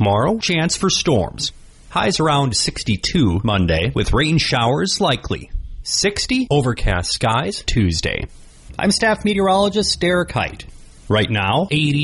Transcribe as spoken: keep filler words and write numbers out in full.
tomorrow, chance for storms. Highs around sixty-two Monday, with rain showers likely. sixty, overcast skies Tuesday. I'm staff meteorologist Derek Height. Right now, eighty